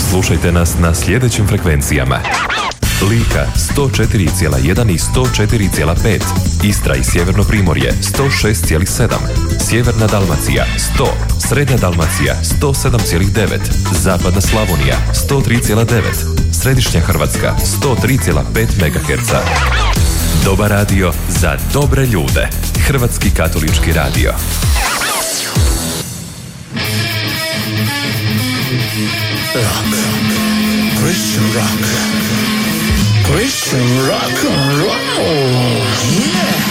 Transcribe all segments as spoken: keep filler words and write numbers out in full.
Slušajte nas na sljedećim frekvencijama: Lika sto četiri zarez jedan i sto četiri zarez pet, Istra i Sjeverno Primorje sto šest zarez sedam, Sjeverna Dalmacija sto, Srednja Dalmacija sto sedam zarez devet, Zapadna Slavonija sto tri zarez devet, Središnja Hrvatska sto tri zarez pet megaherca. Dobar radio za dobre ljude. Hrvatski katolički radio. Rock. Christian rock. Christian rock and roll. Yeah.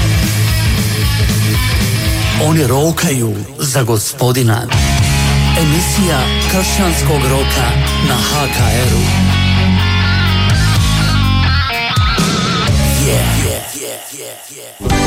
Oni rokaju za Gospodina. Emisija kršćanskog roka na H K R-u. Yeah, yeah, yeah, yeah.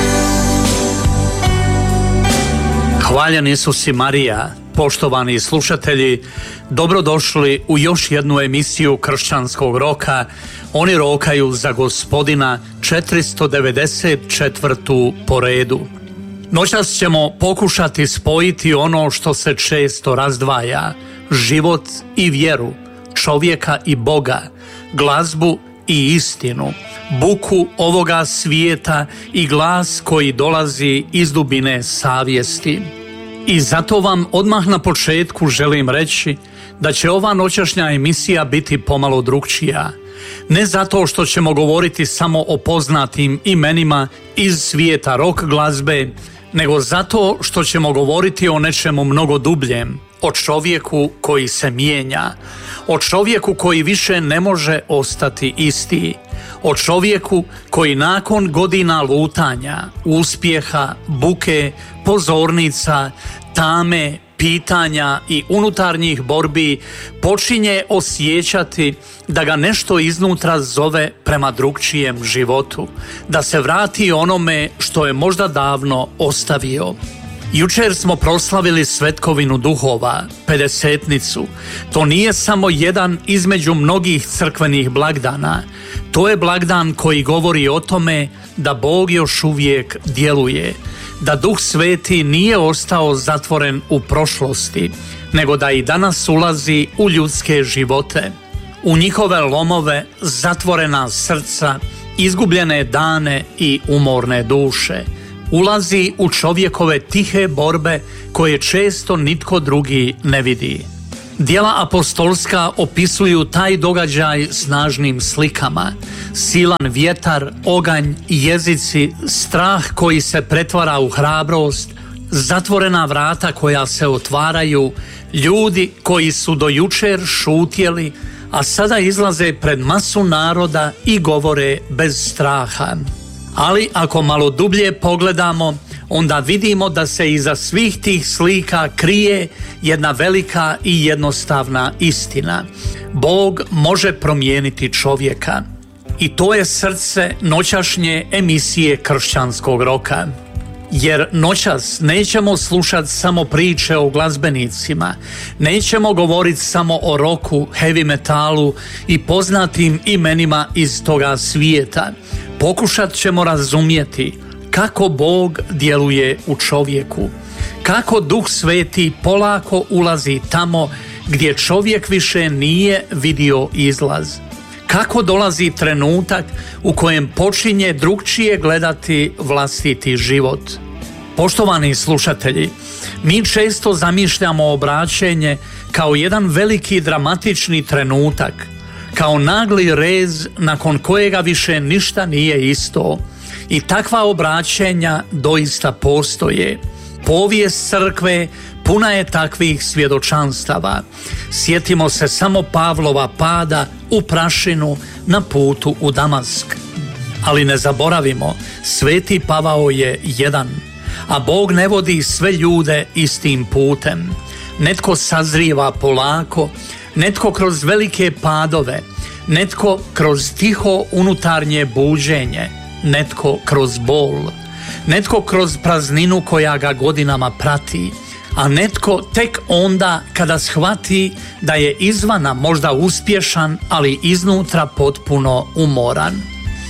Hvaljen Isus i Marija. Poštovani slušatelji, dobrodošli u još jednu emisiju kršćanskog roka. Oni rokaju za Gospodina, četiristo devedeset četvrtu po redu. Noćas ćemo pokušati spojiti ono što se često razdvaja: život i vjeru, čovjeka i Boga, glazbu i istinu, buku ovoga svijeta i glas koji dolazi iz dubine savjesti. I zato vam odmah na početku želim reći da će ova noćašnja emisija biti pomalo drukčija. Ne zato što ćemo govoriti samo o poznatim imenima iz svijeta rock glazbe, nego zato što ćemo govoriti o nečemu mnogo dubljem, o čovjeku koji se mijenja, o čovjeku koji više ne može ostati isti, o čovjeku koji nakon godina lutanja, uspjeha, buke, pozornica, tame, pitanja i unutarnjih borbi počinje osjećati da ga nešto iznutra zove prema drukčijem životu, da se vrati onome što je možda davno ostavio. Jučer smo proslavili Svetkovinu duhova, pedesetnicu. To nije samo jedan između mnogih crkvenih blagdana. To je blagdan koji govori o tome da Bog još uvijek djeluje, da Duh Sveti nije ostao zatvoren u prošlosti, nego da i danas ulazi u ljudske živote, u njihove lomove, zatvorena srca, izgubljene dane i umorne duše. Ulazi u čovjekove tihe borbe koje često nitko drugi ne vidi. Djela apostolska opisuju taj događaj snažnim slikama: silan vjetar, oganj, jezici, strah koji se pretvara u hrabrost, zatvorena vrata koja se otvaraju, ljudi koji su do jučer šutjeli, a sada izlaze pred masu naroda i govore bez straha. Ali ako malo dublje pogledamo, onda vidimo da se iza svih tih slika krije jedna velika i jednostavna istina. Bog može promijeniti čovjeka. I to je srce noćašnje emisije kršćanskog roka. Jer noćas nećemo slušati samo priče o glazbenicima, nećemo govoriti samo o roku, heavy metalu i poznatim imenima iz toga svijeta. Pokušat ćemo razumjeti kako Bog djeluje u čovjeku, kako Duh Sveti polako ulazi tamo gdje čovjek više nije vidio izlaz, kako dolazi trenutak u kojem počinje drukčije gledati vlastiti život. Poštovani slušatelji, mi često zamišljamo obraćenje kao jedan veliki dramatični trenutak, kao nagli rez nakon kojega više ništa nije isto. I takva obraćenja doista postoje. Povijest crkve puna je takvih svjedočanstava. Sjetimo se samo Pavlova pada u prašinu na putu u Damask. Ali ne zaboravimo, Sveti Pavao je jedan, a Bog ne vodi sve ljude istim putem. Netko sazrijeva polako, netko kroz velike padove, netko kroz tiho unutarnje buđenje, netko kroz bol, netko kroz prazninu koja ga godinama prati, a netko tek onda kada shvati da je izvana možda uspješan, ali iznutra potpuno umoran.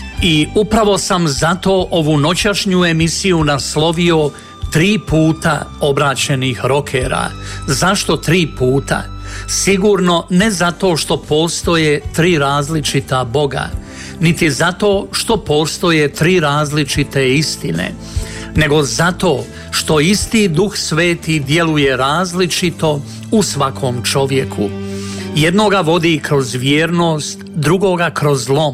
I upravo sam zato ovu noćašnju emisiju naslovio Tri puta obraćenih rokera. Zašto tri puta? Sigurno ne zato što postoje tri različita Boga, niti zato što postoje tri različite istine, nego zato što isti Duh Sveti djeluje različito u svakom čovjeku. Jednoga vodi kroz vjernost, drugoga kroz lom,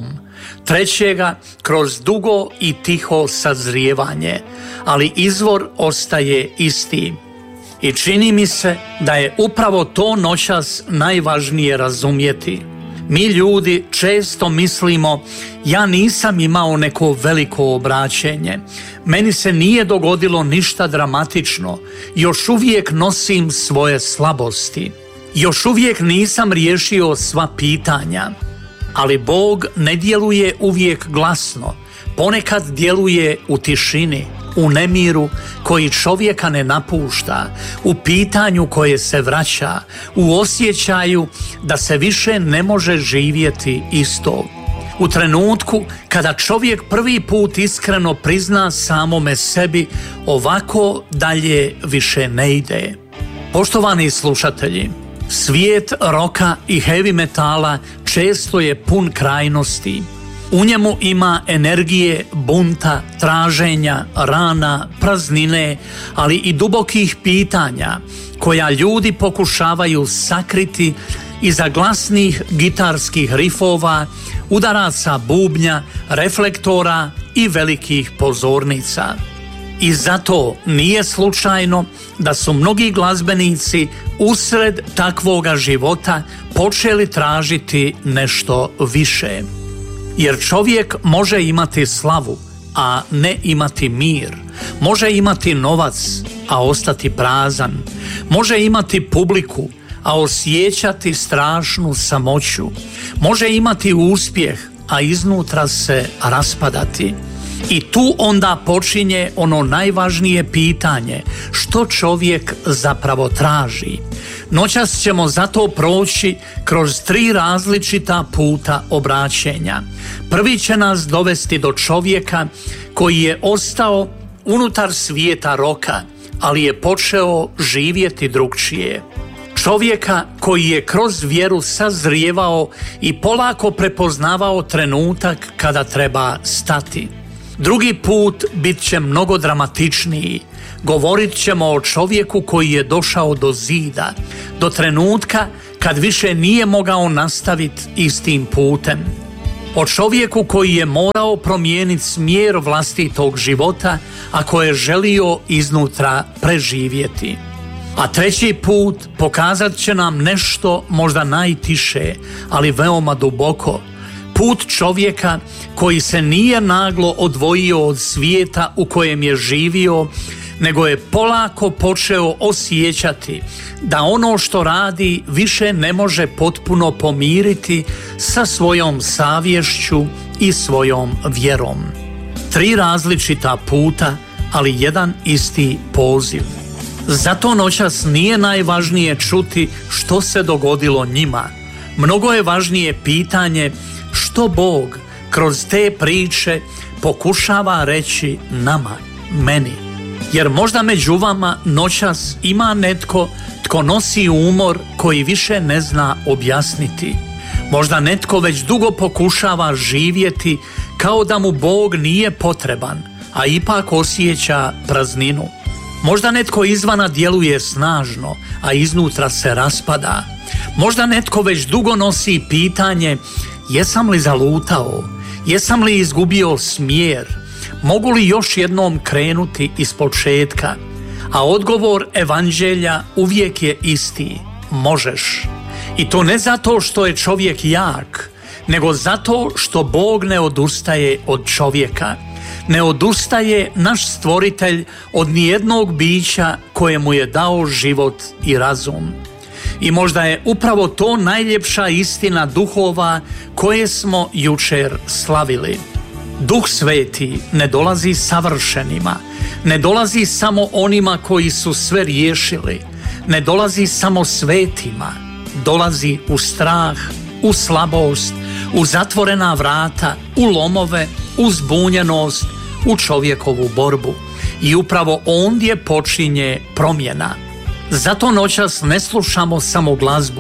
trećega kroz dugo i tiho sazrijevanje, ali izvor ostaje isti. I čini mi se da je upravo to noćas najvažnije razumjeti. Mi ljudi često mislimo, ja nisam imao neko veliko obraćenje, meni se nije dogodilo ništa dramatično, još uvijek nosim svoje slabosti, još uvijek nisam riješio sva pitanja. Ali Bog ne djeluje uvijek glasno, ponekad djeluje u tišini, u nemiru koji čovjeka ne napušta, u pitanju koje se vraća, u osjećaju da se više ne može živjeti isto. U trenutku kada čovjek prvi put iskreno prizna samome sebi, ovako dalje više ne ide. Poštovani slušatelji, svijet roka i heavy metala često je pun krajnosti. U njemu ima energije bunta, traženja, rana, praznine, ali i dubokih pitanja koja ljudi pokušavaju sakriti iza glasnih gitarskih rifova, udaraca bubnja, reflektora i velikih pozornica. I zato nije slučajno da su mnogi glazbenici usred takvoga života počeli tražiti nešto više. Jer čovjek može imati slavu, a ne imati mir. Može imati novac, a ostati prazan. Može imati publiku, a osjećati strašnu samoću. Može imati uspjeh, a iznutra se raspadati. I tu onda počinje ono najvažnije pitanje, što čovjek zapravo traži. Noćas ćemo zato proći kroz tri različita puta obraćenja. Prvi će nas dovesti do čovjeka koji je ostao unutar svijeta roka, ali je počeo živjeti drugčije. Čovjeka koji je kroz vjeru sazrijevao i polako prepoznavao trenutak kada treba stati. Drugi put bit će mnogo dramatičniji. Govorit ćemo o čovjeku koji je došao do zida, do trenutka kad više nije mogao nastaviti istim putem. O čovjeku koji je morao promijeniti smjer vlastitog života ako je želio iznutra preživjeti. A treći put pokazat će nam nešto možda najtiše, ali veoma duboko. Put čovjeka koji se nije naglo odvojio od svijeta u kojem je živio, nego je polako počeo osjećati da ono što radi više ne može potpuno pomiriti sa svojom savješću i svojom vjerom. Tri različita puta, ali jedan isti poziv. Zato noćas nije najvažnije čuti što se dogodilo njima. Mnogo je važnije pitanje što Bog kroz te priče pokušava reći nama, meni. Jer možda među vama noćas ima netko tko nosi umor koji više ne zna objasniti. Možda netko već dugo pokušava živjeti kao da mu Bog nije potreban, a ipak osjeća prazninu. Možda netko izvana djeluje snažno, a iznutra se raspada. Možda netko već dugo nosi pitanje, jesam li zalutao, jesam li izgubio smjer, mogu li još jednom krenuti iz početka? A odgovor evanđelja uvijek je isti, možeš. I to ne zato što je čovjek jak, nego zato što Bog ne odustaje od čovjeka. Ne odustaje naš stvoritelj od nijednog bića kojemu je dao život i razum. I možda je upravo to najljepša istina duhova koje smo jučer slavili. Duh Sveti ne dolazi savršenima, ne dolazi samo onima koji su sve riješili, ne dolazi samo svetima, dolazi u strah, u slabost, u zatvorena vrata, u lomove, u zbunjenost, u čovjekovu borbu. I upravo ondje počinje promjena. Zato noćas ne slušamo samo glazbu,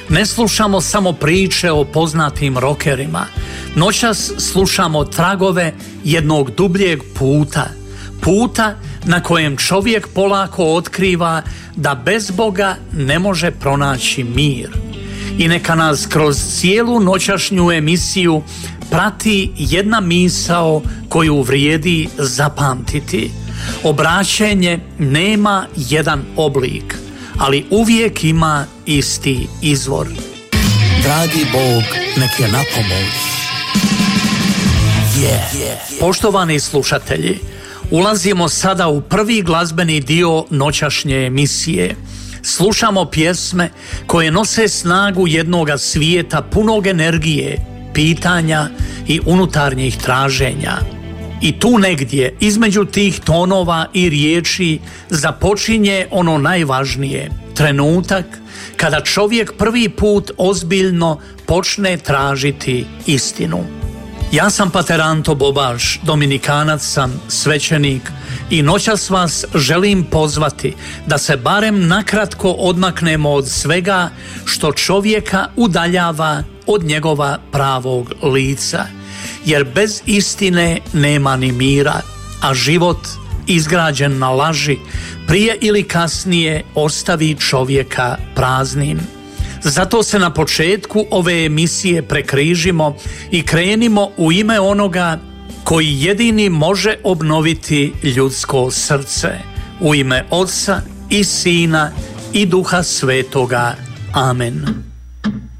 Ne slušamo samo priče o poznatim rokerima. Noćas slušamo tragove jednog dubljeg puta. Puta na kojem čovjek polako otkriva da bez Boga ne može pronaći mir. I neka nas kroz cijelu noćašnju emisiju prati jedna misao koju vrijedi zapamtiti. Obraćenje nema jedan oblik, ali uvijek ima isti izvor. Dragi Bog nek je na pomoć. Yeah. Yeah. Poštovani slušatelji, ulazimo sada u prvi glazbeni dio noćašnje emisije. Slušamo pjesme koje nose snagu jednoga svijeta punog energije, pitanja i unutarnjih traženja. I tu negdje, između tih tonova i riječi, započinje ono najvažnije, trenutak kada čovjek prvi put ozbiljno počne tražiti istinu. Ja sam pater Anto Bobaš, dominikanac sam, svećenik, i noćas vas želim pozvati da se barem nakratko odmaknemo od svega što čovjeka udaljava od njegova pravog lica, jer bez istine nema ni mira, a život izgrađen na laži prije ili kasnije ostavi čovjeka praznim. Zato se na početku ove emisije prekrižimo i krenimo u ime onoga koji jedini može obnoviti ljudsko srce. U ime Otca i Sina i Duha Svetoga. Amen.